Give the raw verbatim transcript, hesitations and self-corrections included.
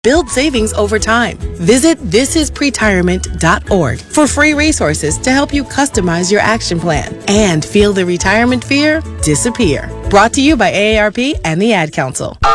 Build savings over time. Visit this is pretirement dot org for free resources to help you customize your action plan and feel the retirement fear disappear. Brought to you by A A R P and the Ad Council.